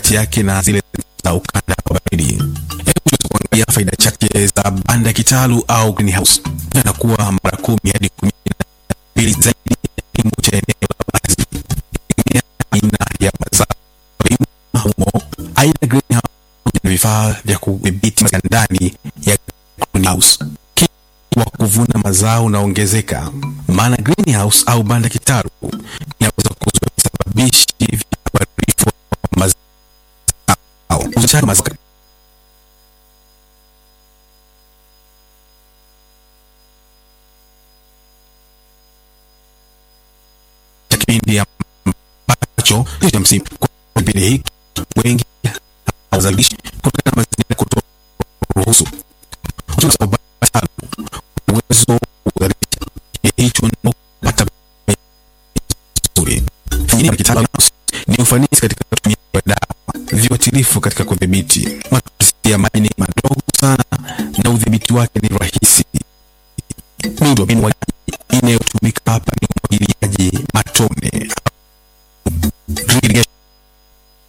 kati yake na zile za ukanda wa baridi. Hebu tuangalie faida chache za banda kitalu au greenhouse. Yanakuwa mara 10 hadi 12 zaidi ya cha eneo la wazi. Aina ya mazao humo, aina greenhouse na vifaa vya kudhibiti mazao ndani ya greenhouse. Wa kuvuna mazao unaongezeka, maana greenhouse au banda kitalu inaweza kusababisha uharibifu wa mazao. Uzalishaji mazao kipindi ambacho cha msimu. Kwa kipindi hiki wengi wazalisha kutokana na mazingira kutoruhusu uwezo wa kuzalisha hicho na kupata nzuri. Fanyeni kitaalamu ni ufanisi katika kutumia dawa, viuatilifu katika kudhibiti. Matumizi ya maji ni madogo sana na udhibiti wake ni rahisi. Miundombinu inayotumika hapa